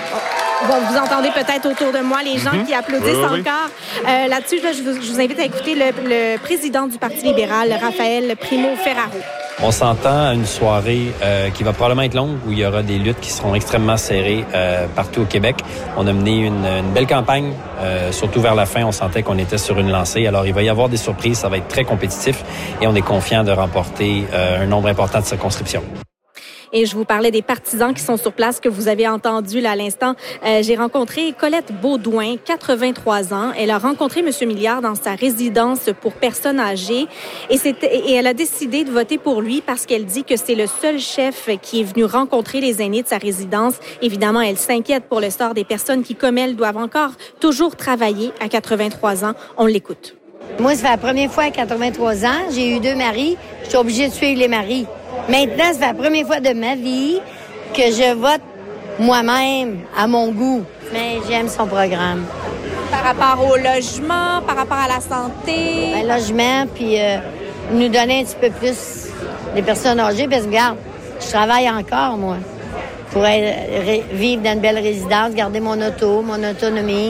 Bon, vous entendez peut-être autour de moi les gens mm-hmm. qui applaudissent oui, oui, encore. Oui. Euh, là-dessus, là, je, vous, je vous invite à écouter le, le président du Parti libéral, Raphaël Primo-Ferraro. On s'entend à une soirée euh, qui va probablement être longue, où il y aura des luttes qui seront extrêmement serrées euh, partout au Québec. On a mené une, une belle campagne, euh, surtout vers la fin, on sentait qu'on était sur une lancée. Alors, il va y avoir des surprises, ça va être très compétitif et on est confiant de remporter euh, un nombre important de circonscriptions. Et je vous parlais des partisans qui sont sur place que vous avez entendu là à l'instant. Euh, j'ai rencontré Colette Baudouin, quatre-vingt-trois ans. Elle a rencontré M. Milliard dans sa résidence pour personnes âgées et, et elle a décidé de voter pour lui parce qu'elle dit que c'est le seul chef qui est venu rencontrer les aînés de sa résidence. Évidemment, elle s'inquiète pour le sort des personnes qui, comme elle, doivent encore toujours travailler à quatre-vingt-trois ans. On l'écoute. Moi, ça fait la première fois à quatre-vingt-trois ans. J'ai eu deux maris. Je suis obligée de suivre les maris. Maintenant, ça fait la première fois de ma vie que je vote moi-même à mon goût. Mais j'aime son programme. Par rapport au logement, par rapport à la santé? Le logement, puis euh, nous donner un petit peu plus des personnes âgées. Parce que, regarde, je travaille encore, moi, pour être, vivre dans une belle résidence, garder mon auto, mon autonomie.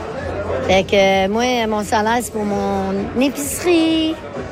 Fait que moi, mon salaire, c'est pour mon épicerie.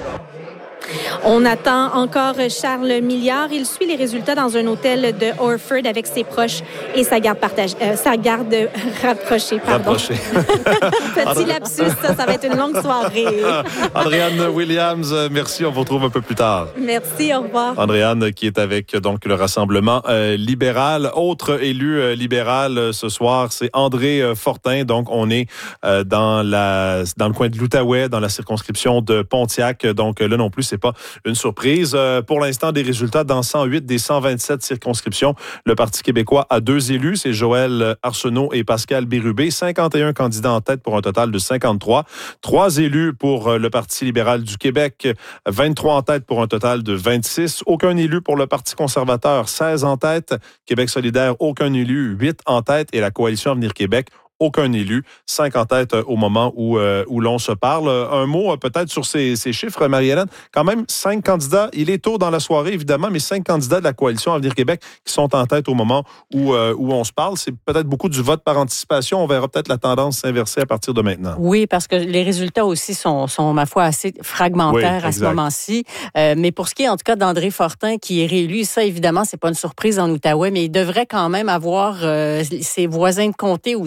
On attend encore Charles Milliard. Il suit les résultats dans un hôtel de Orford avec ses proches et sa garde partagée, euh, sa garde rapprochée. Pardon. Rapprochée. Petit lapsus, ça, ça va être une longue soirée. Andréanne Williams, merci. On vous retrouve un peu plus tard. Merci, au revoir. Andréanne qui est avec donc le Rassemblement euh, libéral. Autre élu euh, libéral euh, ce soir, c'est André euh, Fortin. Donc, on est euh, dans la dans le coin de l'Outaouais, dans la circonscription de Pontiac. Donc, là non plus, c'est pas une surprise. Euh, pour l'instant, des résultats dans cent huit des cent vingt-sept circonscriptions. Le Parti québécois a deux élus, c'est Joël Arsenault et Pascal Bérubé. cinquante et un candidats en tête pour un total de cinquante-trois. Trois élus pour le Parti libéral du Québec, vingt-trois en tête pour un total de vingt-six. Aucun élu pour le Parti conservateur, seize en tête. Québec solidaire, aucun élu, huit en tête. Et la Coalition Avenir Québec, aucun élu, cinq en tête au moment où, euh, où l'on se parle. Un mot peut-être sur ces, ces chiffres, Marie-Hélène. Quand même, cinq candidats, il est tôt dans la soirée, évidemment, mais cinq candidats de la Coalition Avenir Québec qui sont en tête au moment où, euh, où on se parle. C'est peut-être beaucoup du vote par anticipation. On verra peut-être la tendance s'inverser à partir de maintenant. Oui, parce que les résultats aussi sont, sont ma foi, assez fragmentaires oui, à ce moment-ci. Euh, mais pour ce qui est, en tout cas, d'André Fortin, qui est réélu, ça, évidemment, c'est pas une surprise en Outaouais, mais il devrait quand même avoir euh, ses voisins de comté aussi, là,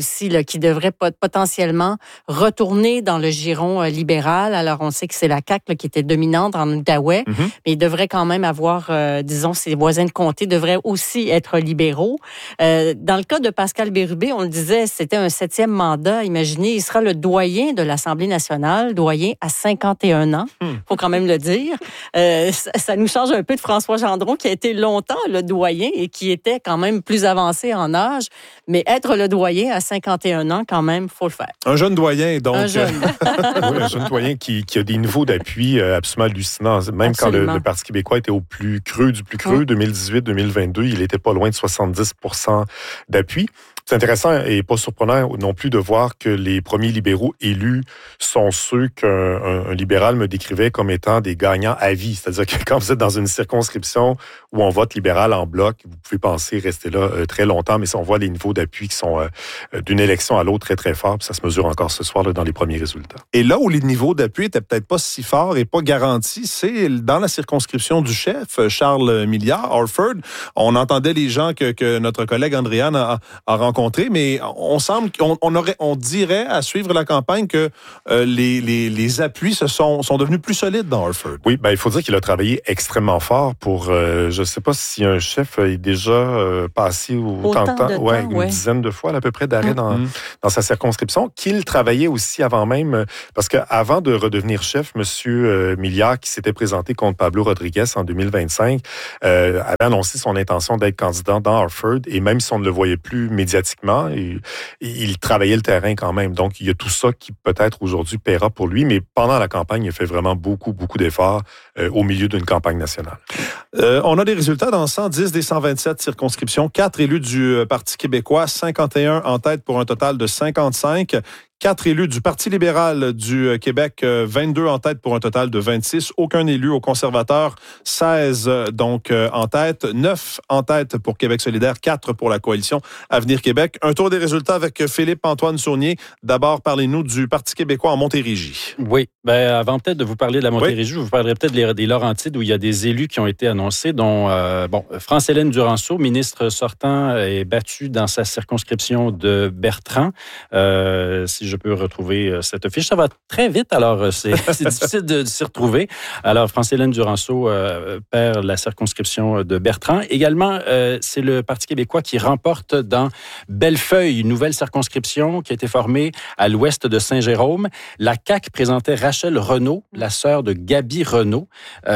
qui devrait potentiellement retourner dans le giron euh, libéral. Alors, on sait que c'est la C A Q là, qui était dominante en Outaouais, mm-hmm. mais il devrait quand même avoir, euh, disons, ses voisins de comté devraient aussi être libéraux. Euh, dans le cas de Pascal Bérubé, on le disait, c'était un septième mandat. Imaginez, il sera le doyen de l'Assemblée nationale, doyen à cinquante et un ans, il mm. faut quand même le dire. Euh, ça, ça nous change un peu de François Gendron, qui a été longtemps le doyen et qui était quand même plus avancé en âge. Mais être le doyen à cinquante et un ans, quand même, il faut le faire. Un jeune doyen, donc. Un jeune. Oui, un jeune doyen qui, qui a des niveaux d'appui absolument hallucinants. Même Absolument. quand le, le Parti québécois était au plus creux du plus creux, mmh. deux mille dix-huit deux mille vingt-deux, il n'était pas loin de soixante-dix pour cent d'appui. C'est intéressant et pas surprenant non plus de voir que les premiers libéraux élus sont ceux qu'un un, un libéral me décrivait comme étant des gagnants à vie. C'est-à-dire que quand vous êtes dans une circonscription où on vote libéral en bloc, vous pouvez penser rester là euh, très longtemps, mais si on voit les niveaux d'appui qui sont euh, d'une élection à l'autre très, très forts, puis ça se mesure encore ce soir là, dans les premiers résultats. Et là où les niveaux d'appui n'étaient peut-être pas si forts et pas garantis, c'est dans la circonscription du chef, Charles Milliard, Orford. On entendait les gens que, que notre collègue Andréane a, a rencontrés, mais on semble qu'on on aurait, on dirait à suivre la campagne que euh, les, les, les appuis se sont, sont devenus plus solides dans Orford. Oui, ben il faut dire qu'il a travaillé extrêmement fort pour, euh, je ne sais pas si un chef est déjà euh, passé autant, autant de temps, de ouais, temps, une ouais. dizaine de fois à peu près d'arrêt mmh. dans, mmh. dans sa circonscription, qu'il travaillait aussi avant même, parce qu'avant de redevenir chef, M. Euh, Milliard, qui s'était présenté contre Pablo Rodriguez en deux mille vingt-cinq, euh, avait annoncé son intention d'être candidat dans Orford, et même si on ne le voyait plus médiatiquement, il, il travaillait le terrain quand même. Donc, il y a tout ça qui peut-être aujourd'hui paiera pour lui, mais pendant la campagne, il a fait vraiment beaucoup, beaucoup d'efforts euh, au milieu d'une campagne nationale. Euh, on a des résultats dans cent dix des cent vingt-sept circonscriptions. Quatre élus du Parti québécois, cinquante et un en tête pour un total de cinquante-cinq. Quatre élus du Parti libéral du Québec, vingt-deux en tête pour un total de vingt-six. Aucun élu aux conservateurs, seize donc en tête. neuf en tête pour Québec solidaire, quatre pour la coalition Avenir Québec. Un tour des résultats avec Philippe-Antoine Saunier. D'abord, parlez-nous du Parti québécois en Montérégie. Oui, ben avant peut-être de vous parler de la Montérégie, oui. je vous parlerai peut-être des, des Laurentides où il y a des élus qui ont été annoncés, dont euh, bon, France-Hélène Duranceau, ministre sortant, est battue dans sa circonscription de Bertrand. Euh, si je peux retrouver cette fiche. Ça va très vite, alors c'est, c'est difficile de, de s'y retrouver. Alors, France-Hélène Duranceau euh, perd la circonscription de Bertrand. Également, euh, c'est le Parti québécois qui remporte dans Bellefeuille, une nouvelle circonscription qui a été formée à l'ouest de Saint-Jérôme. La C A Q présentait Rachel Renaud, la sœur de Gaby Renaud,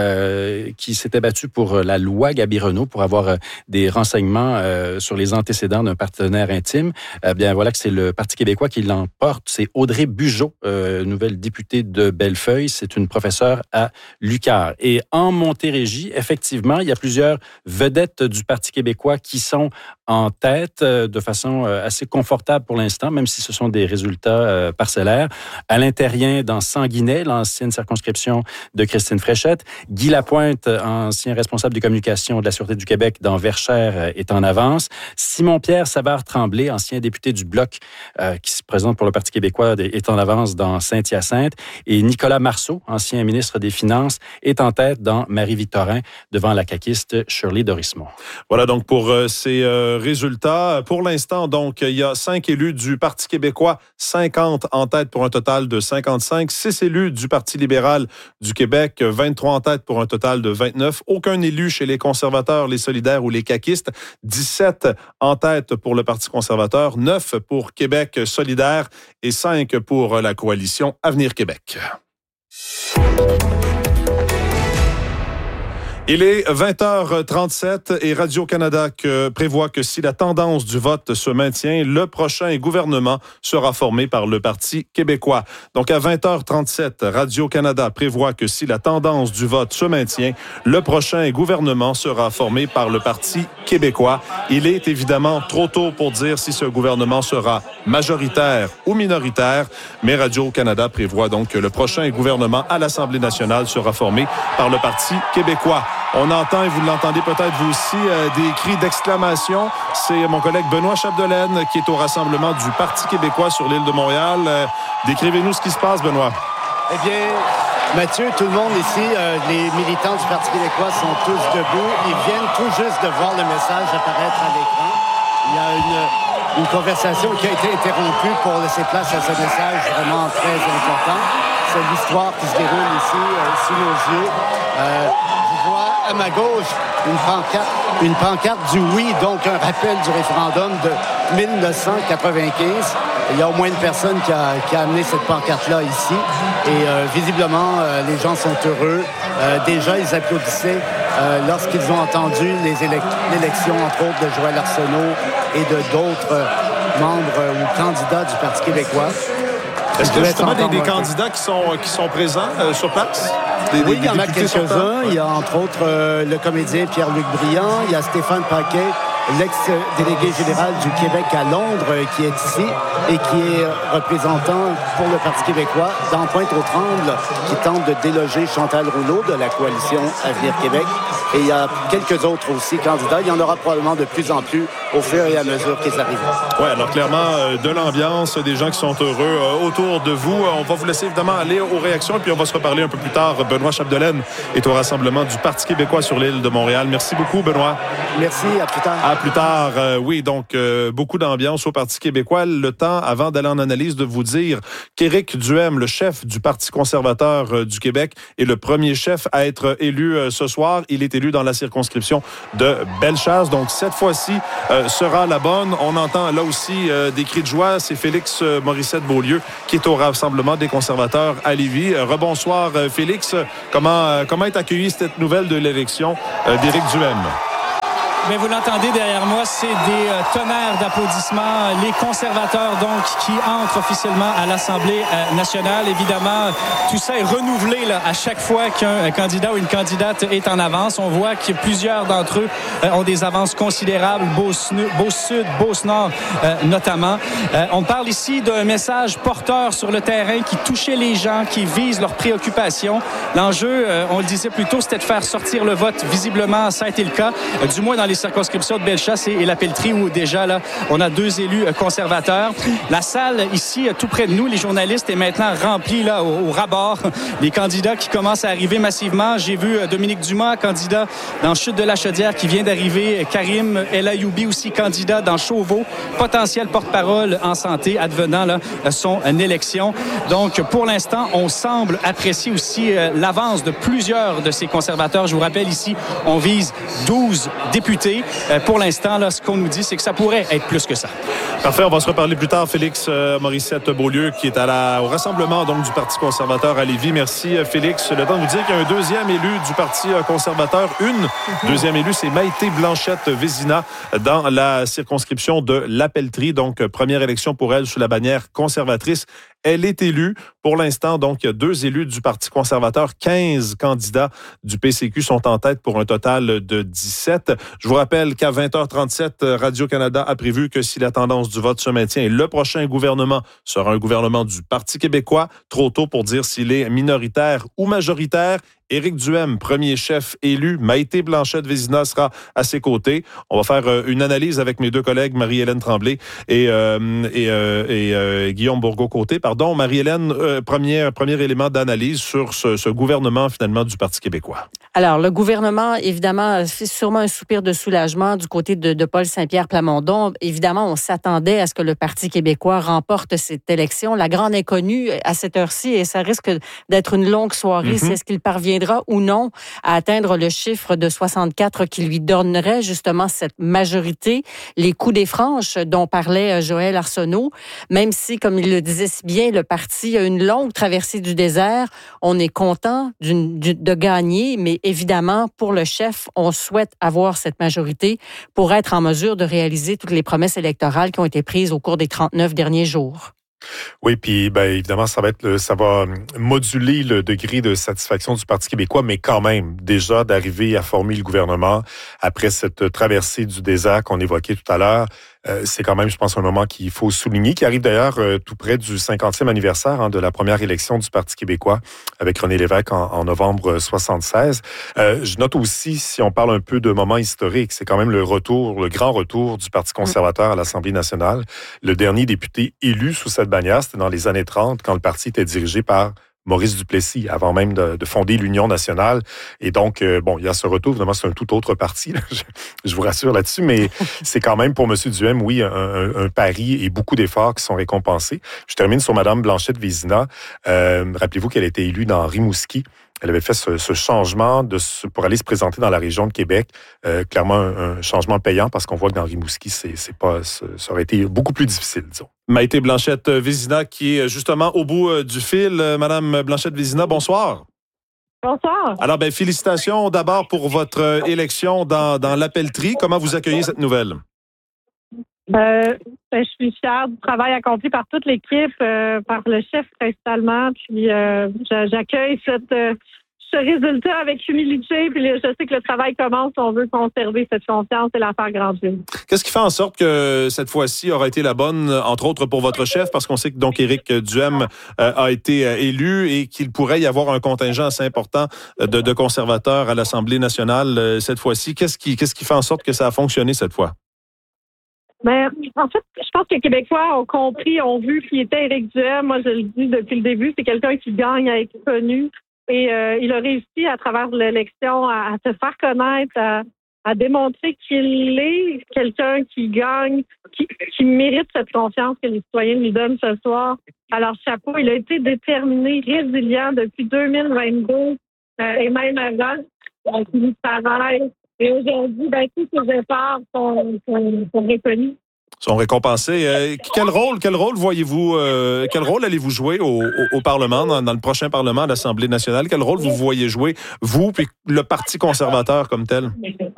euh, qui s'était battue pour la loi Gaby Renaud, pour avoir des renseignements euh, sur les antécédents d'un partenaire intime. Eh bien, voilà que c'est le Parti québécois qui l'emporte. C'est Audrey Bugeaud, euh, nouvelle députée de Bellefeuille. C'est une professeure à l'U Q A R. Et en Montérégie, effectivement, il y a plusieurs vedettes du Parti québécois qui sont en tête euh, de façon euh, assez confortable pour l'instant, même si ce sont des résultats euh, parcellaires. Alain Terrien dans Sanguinet, l'ancienne circonscription de Christine Fréchette. Guy Lapointe, ancien responsable des communications de la Sûreté du Québec dans Verchères, euh, est en avance. Simon-Pierre Savard-Tremblay, ancien député du Bloc, euh, qui se présente pour le Parti québécois, est en avance dans Saint-Hyacinthe. Et Nicolas Marceau, ancien ministre des Finances, est en tête dans Marie-Victorin, devant la caquiste Shirley Dorismont. Voilà donc pour euh, ces euh, résultats. Pour l'instant, donc, il y a cinq élus du Parti québécois, cinquante en tête pour un total de cinquante-cinq. Six élus du Parti libéral du Québec, vingt-trois en tête pour un total de vingt-neuf. Aucun élu chez les conservateurs, les solidaires ou les caquistes. dix-sept en tête pour le Parti conservateur, neuf pour Québec solidaire et cinq pour la coalition Avenir Québec. Il est vingt heures trente-sept et Radio-Canada que prévoit que si la tendance du vote se maintient, le prochain gouvernement sera formé par le Parti québécois. Donc à vingt heures trente-sept, Radio-Canada prévoit que si la tendance du vote se maintient, le prochain gouvernement sera formé par le Parti québécois. Il est évidemment trop tôt pour dire si ce gouvernement sera majoritaire ou minoritaire, mais Radio-Canada prévoit donc que le prochain gouvernement à l'Assemblée nationale sera formé par le Parti québécois. On entend, et vous l'entendez peut-être vous aussi, euh, des cris d'exclamation. C'est mon collègue Benoît Chapdelaine qui est au rassemblement du Parti québécois sur l'île de Montréal. Euh, décrivez-nous ce qui se passe, Benoît. Eh bien, Mathieu, tout le monde ici, euh, les militants du Parti québécois sont tous debout. Ils viennent tout juste de voir le message apparaître à l'écran. Il y a une une conversation qui a été interrompue pour laisser place à ce message vraiment très important. C'est l'histoire qui se déroule ici, euh, sous nos yeux. Euh, je vois à ma gauche une pancarte, une pancarte du oui, donc un rappel du référendum de dix-neuf cent quatre-vingt-quinze. Il y a au moins une personne qui a, qui a amené cette pancarte-là ici. Et euh, visiblement, euh, les gens sont heureux. Euh, déjà, ils applaudissaient euh, lorsqu'ils ont entendu les élec- l'élection, entre autres, de Joël Arsenault et de d'autres euh, membres euh, ou candidats du Parti québécois. Est-ce qu'il y a justement des, des candidats qui sont, qui sont présents euh, sur place? Des, oui, des, il y en a députés quelques-uns. Il y a entre autres euh, le comédien Pierre-Luc Briand. Il y a Stéphane Paquet, l'ex-délégué général du Québec à Londres, euh, qui est ici et qui est représentant pour le Parti québécois dans Pointe-aux-Trembles, qui tente de déloger Chantal Rouleau de la coalition Avenir Québec. Et il y a quelques autres aussi candidats. Il y en aura probablement de plus en plus au fur et à mesure qu'ils arrivent. Oui, alors clairement, euh, de l'ambiance, des gens qui sont heureux euh, autour de vous. On va vous laisser évidemment aller aux réactions et puis on va se reparler un peu plus tard. Benoît Chapdelaine est au rassemblement du Parti québécois sur l'île de Montréal. Merci beaucoup, Benoît. Merci, à plus tard. À plus tard. Euh, oui, donc euh, beaucoup d'ambiance au Parti québécois. Le temps, avant d'aller en analyse, de vous dire qu'Éric Duhem, le chef du Parti conservateur euh, du Québec, est le premier chef à être élu euh, ce soir. Il est élu dans la circonscription de Bellechasse. Donc, cette fois-ci, euh, sera la bonne. On entend là aussi euh, des cris de joie. C'est Félix euh, Morissette-Beaulieu qui est au rassemblement des conservateurs à Lévis. Euh, rebonsoir, euh, Félix. Comment, euh, comment est accueillie cette nouvelle de l'élection euh, d'Éric Duhem? Mais vous l'entendez derrière moi, c'est des euh, tonnerres d'applaudissements. Les conservateurs, donc, qui entrent officiellement à l'Assemblée euh, nationale. Évidemment, tout ça est renouvelé là, à chaque fois qu'un candidat ou une candidate est en avance. On voit que plusieurs d'entre eux euh, ont des avances considérables. Beauce-Sud, Beauce-Nord euh, notamment. Euh, on parle ici d'un message porteur sur le terrain qui touchait les gens, qui vise leurs préoccupations. L'enjeu, euh, on le disait plus tôt, c'était de faire sortir le vote. Visiblement, ça a été le cas, euh, du moins dans les circonscriptions de Bellechasse et, et la Pelletrie, où déjà, là, on a deux élus euh, conservateurs. La salle, ici, tout près de nous, les journalistes, est maintenant remplie là, au, au ras-bord. Les candidats qui commencent à arriver massivement. J'ai vu euh, Dominique Dumas, candidat dans Chute de la Chaudière, qui vient d'arriver. Karim El Ayoubi, aussi candidat dans Chauveau. Potentiel porte-parole en santé, advenant là, son euh, élection. Donc, pour l'instant, on semble apprécier aussi euh, l'avance de plusieurs de ces conservateurs. Je vous rappelle ici, on vise douze députés. Euh, pour l'instant, là, ce qu'on nous dit, c'est que ça pourrait être plus que ça. Parfait, on va se reparler plus tard. Félix euh, Morissette-Beaulieu, qui est à la, au rassemblement donc, du Parti conservateur à Lévis. Merci, euh, Félix. Le temps de vous dire qu'il y a un deuxième élu du Parti euh, conservateur. Une deuxième élue, c'est Maïté Blanchette-Vézina dans la circonscription de La Pelletrie. Donc, euh, première élection pour elle sous la bannière conservatrice. Elle est élue. Pour l'instant, donc, il y a deux élus du Parti conservateur. quinze candidats du P C Q sont en tête pour un total de dix-sept. Je vous rappelle qu'à vingt heures trente-sept, Radio-Canada a prévu que si la tendance du vote se maintient, le prochain gouvernement sera un gouvernement du Parti québécois. Trop tôt pour dire s'il est minoritaire ou majoritaire. Éric Duhem, premier chef élu. Maïté Blanchette-Vézina sera à ses côtés. On va faire euh, une analyse avec mes deux collègues, Marie-Hélène Tremblay et, euh, et, euh, et euh, Guillaume Bourgault-Côté. Pardon, Marie-Hélène, euh, premier, premier élément d'analyse sur ce, ce gouvernement, finalement, du Parti québécois. Alors, le gouvernement, évidemment, fait sûrement un soupir de soulagement du côté de, de Paul Saint-Pierre Plamondon. Évidemment, on s'attendait à ce que le Parti québécois remporte cette élection. La grande inconnue à cette heure-ci, et ça risque d'être une longue soirée, mm-hmm. c'est est-ce qu'il parviendra ou non à atteindre le chiffre de soixante-quatre qui lui donnerait justement cette majorité. Les coups des franches dont parlait Joël Arsenault, même si, comme il le disait si bien, le parti a une longue traversée du désert, on est content d'une, de gagner, mais évidemment, pour le chef, on souhaite avoir cette majorité pour être en mesure de réaliser toutes les promesses électorales qui ont été prises au cours des trente-neuf derniers jours. Oui, puis ben, évidemment, ça va être le, ça va moduler le degré de satisfaction du Parti québécois, mais quand même, déjà d'arriver à former le gouvernement après cette traversée du désert qu'on évoquait tout à l'heure, euh, c'est quand même, je pense, un moment qu'il faut souligner, qui arrive d'ailleurs euh, tout près du cinquantième anniversaire hein, de la première élection du Parti québécois avec René Lévesque en, en novembre soixante-seize. Euh, je note aussi, si on parle un peu de moment historique, c'est quand même le retour, le grand retour du Parti conservateur à l'Assemblée nationale. Le dernier député élu sous cette bannière, c'était dans les années trente, quand le parti était dirigé par Maurice Duplessis, avant même de, de fonder l'Union nationale. Et donc, euh, bon, il y a ce retour. Évidemment, c'est un tout autre parti, là, je, je vous rassure là-dessus, mais c'est quand même pour M. Duhem, oui, un, un, un pari et beaucoup d'efforts qui sont récompensés. Je termine sur Mme Blanchette-Vézina. Euh, rappelez-vous qu'elle a été élue dans Rimouski. Elle avait fait ce, ce changement de ce, pour aller se présenter dans la région de Québec. Euh, clairement, un, un changement payant parce qu'on voit que dans Rimouski, c'est, c'est pas, ça aurait été beaucoup plus difficile, disons. Maïté Blanchette-Vézina, qui est justement au bout du fil. Madame Blanchette-Vézina, bonsoir. Bonsoir. Alors, ben, félicitations d'abord pour votre élection dans, dans l'appellerie. Comment vous accueillez cette nouvelle? Euh, ben, je suis fière du travail accompli par toute l'équipe, euh, par le chef principalement. Puis, euh, j'accueille cette, euh, ce résultat avec humilité. Puis, je sais que le travail commence. On veut conserver cette confiance et la faire grandir. Qu'est-ce qui fait en sorte que cette fois-ci aura été la bonne, entre autres pour votre chef, parce qu'on sait que donc Éric Duhem euh, a été euh, élu et qu'il pourrait y avoir un contingent assez important de, de conservateurs à l'Assemblée nationale euh, cette fois-ci. Qu'est-ce qui, qu'est-ce qui fait en sorte que ça a fonctionné cette fois? Ben, en fait, je pense que les Québécois ont compris, ont vu qui était Éric Duhem. Moi, je le dis depuis le début, c'est quelqu'un qui gagne à être connu. Et euh, il a réussi à travers l'élection à, à se faire connaître, à, à démontrer qu'il est quelqu'un qui gagne, qui, qui mérite cette confiance que les citoyens lui donnent ce soir. Alors, chapeau, il a été déterminé, résilient depuis deux mille vingt-deux euh, et même avant. Donc, il travaille. Et aujourd'hui, ben, tous ces efforts sont, sont, sont reconnus. Sont récompensés. Euh, quel rôle, quel rôle voyez-vous, euh, quel rôle allez-vous jouer au, au, au Parlement, dans, dans le prochain Parlement, à l'Assemblée nationale? Quel rôle vous voyez jouer, vous, puis le Parti conservateur comme tel?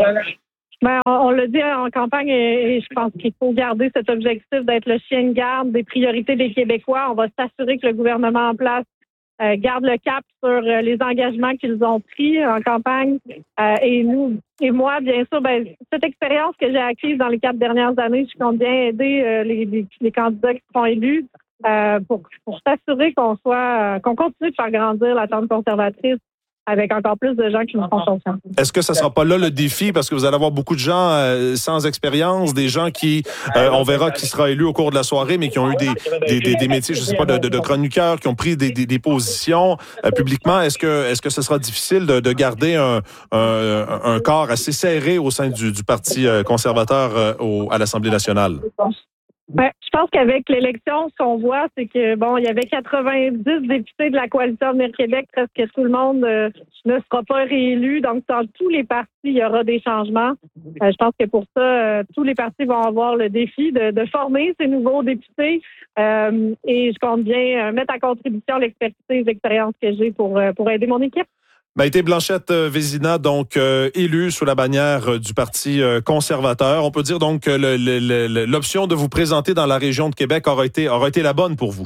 Ben, on, on l'a dit en campagne et, et je pense qu'il faut garder cet objectif d'être le chien de garde des priorités des Québécois. On va s'assurer que le gouvernement en place Euh, garde le cap sur euh, les engagements qu'ils ont pris en campagne. Euh, et nous, et moi, bien sûr, ben, cette expérience que j'ai acquise dans les quatre dernières années, je compte bien aider euh, les, les, les candidats qui seront élus euh, pour, pour s'assurer qu'on soit, euh, qu'on continue de faire grandir la tente conservatrice avec encore plus de gens qui nous font confiance. Est-ce que ça sera pas là le défi, parce que vous allez avoir beaucoup de gens euh, sans expérience, des gens qui, euh, on verra qui sera élu au cours de la soirée, mais qui ont eu des, des, des, des métiers, je sais pas, de, de, de chroniqueurs, qui ont pris des, des, des positions euh, publiquement. Est-ce que, est-ce que ce sera difficile de, de garder un, un, un corps assez serré au sein du, du Parti conservateur euh, au, à l'Assemblée nationale? Ben, je pense qu'avec l'élection, ce qu'on voit, c'est que bon, il y avait quatre-vingt-dix députés de la coalition Avenir Québec, presque tout le monde euh, ne sera pas réélu. Donc, dans tous les partis, il y aura des changements. Euh, je pense que pour ça, euh, tous les partis vont avoir le défi de, de former ces nouveaux députés. Euh, et je compte bien euh, mettre à contribution l'expertise et l'expérience que j'ai pour, euh, pour aider mon équipe. Maïté Blanchette-Vézina, donc euh, élue sous la bannière du Parti euh, conservateur. On peut dire donc que le, le, le, l'option de vous présenter dans la région de Québec aura été, aura été la bonne pour vous.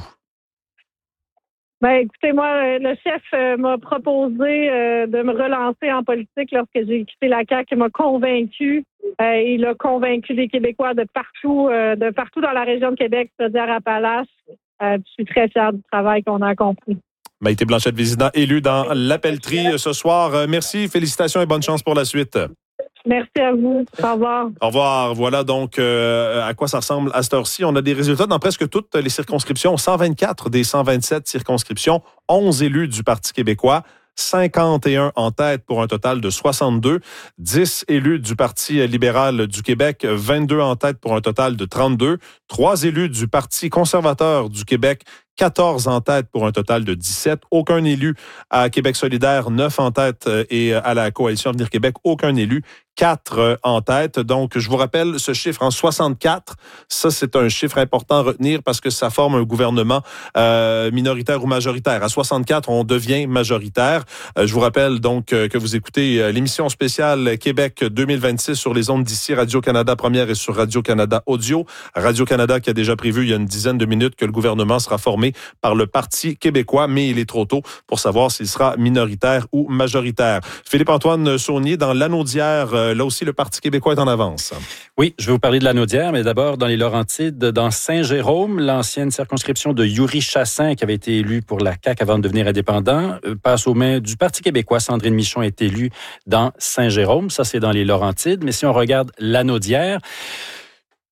Ben, écoutez, moi, le chef euh, m'a proposé euh, de me relancer en politique lorsque j'ai quitté la C A Q. Il m'a convaincu. Euh, il a convaincu les Québécois de partout, euh, de partout dans la région de Québec, c'est-à-dire à Appalaches. Euh, je suis très fière du travail qu'on a accompli. Maïté Blanchette-Vézina, élue dans l'appellerie ce soir. Merci, félicitations et bonne chance pour la suite. Merci à vous. Au revoir. Au revoir. Voilà donc euh, à quoi ça ressemble à cette heure-ci. On a des résultats dans presque toutes les circonscriptions. cent vingt-quatre des cent vingt-sept circonscriptions. onze élus du Parti québécois. cinquante et un en tête pour un total de soixante-deux. dix élus du Parti libéral du Québec, vingt-deux en tête pour un total de trente-deux. trois élus du Parti conservateur du Québec, quatorze en tête pour un total de dix-sept. Aucun élu à Québec solidaire, neuf en tête, et à la Coalition Avenir Québec, aucun élu, quatre en tête. Donc, je vous rappelle ce chiffre en soixante-quatre. Ça, c'est un chiffre important à retenir parce que ça forme un gouvernement euh, minoritaire ou majoritaire. À soixante-quatre, on devient majoritaire. Euh, je vous rappelle donc euh, que vous écoutez euh, l'émission spéciale Québec deux mille vingt-six sur les ondes d'ici Radio-Canada Première et sur Radio-Canada Audio. Radio-Canada qui a déjà prévu il y a une dizaine de minutes que le gouvernement sera formé par le Parti québécois, mais il est trop tôt pour savoir s'il sera minoritaire ou majoritaire. Philippe-Antoine Saunier, dans l'Anaudière, euh, là aussi, le Parti québécois est en avance. Oui, je vais vous parler de l'Anaudière, mais d'abord dans les Laurentides, dans Saint-Jérôme, l'ancienne circonscription de Yuri Chassin, qui avait été élu pour la C A Q avant de devenir indépendant, passe aux mains du Parti québécois. Sandrine Michon est élue dans Saint-Jérôme. Ça, c'est dans les Laurentides. Mais si on regarde l'Anaudière,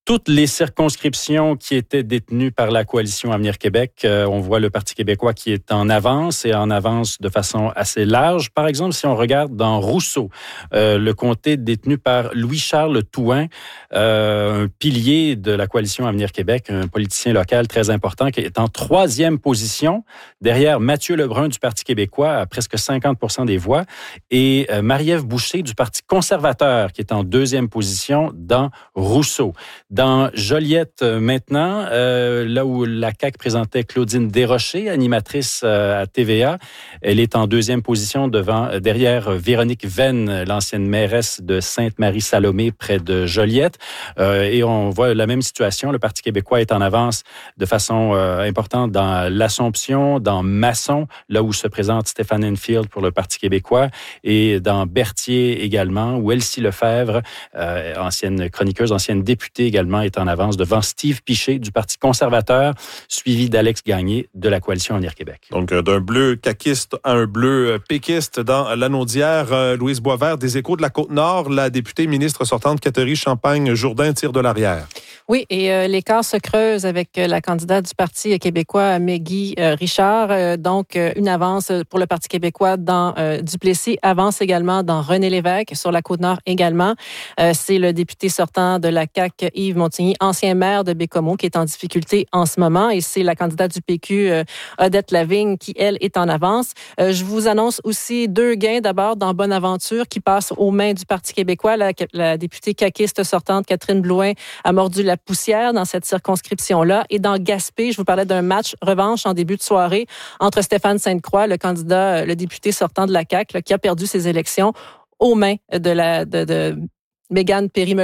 toutes les circonscriptions qui étaient détenues par la coalition Avenir Québec. Euh, on voit le Parti québécois qui est en avance et en avance de façon assez large. Par exemple, si on regarde dans Rousseau, euh, le comté détenu par Louis-Charles Touin, euh, un pilier de la coalition Avenir Québec, un politicien local très important qui est en troisième position, derrière Mathieu Lebrun du Parti québécois à presque cinquante pour cent des voix et euh, Marie-Ève Boucher du Parti conservateur qui est en deuxième position dans Rousseau. Dans Joliette, maintenant, euh, là où la C A Q présentait Claudine Desrochers, animatrice euh, à T V A, elle est en deuxième position devant, derrière Véronique Venn, l'ancienne mairesse de Sainte-Marie-Salomé, près de Joliette. Euh, et on voit la même situation. Le Parti québécois est en avance de façon euh, importante dans l'Assomption, dans Masson, là où se présente Stéphane Enfield pour le Parti québécois, et dans Berthier également, où Elsie Lefebvre, euh, ancienne chroniqueuse, ancienne députée également, est en avance devant Steve Piché du Parti conservateur, suivi d'Alex Gagné de la coalition Avenir Québec. Donc, d'un bleu caquiste à un bleu péquiste dans l'Anaudière. Euh, Louise Boisvert, des Échos de la Côte-Nord, la députée ministre sortante Catherine Champagne-Jourdain tire de l'arrière. Oui, et euh, l'écart se creuse avec euh, la candidate du Parti québécois, Maggie euh, Richard. Euh, donc, euh, une avance pour le Parti québécois dans euh, Duplessis, avance également dans René Lévesque, sur la Côte-Nord également. Euh, c'est le député sortant de la C A Q, Yves Montigny, ancien maire de Bécomo, qui est en difficulté en ce moment. Et c'est la candidate du P Q, euh, Odette Lavigne, qui, elle, est en avance. Euh, je vous annonce aussi deux gains. D'abord, dans Bonaventure, qui passe aux mains du Parti québécois. La, la députée caquiste sortante, Catherine Blouin, a mordu la poussière dans cette circonscription-là. Et dans Gaspé, je vous parlais d'un match revanche en début de soirée entre Stéphane Sainte-Croix, le candidat, le député sortant de la C A Q, là, qui a perdu ses élections aux mains de la de, de Mégane Perry-Melton.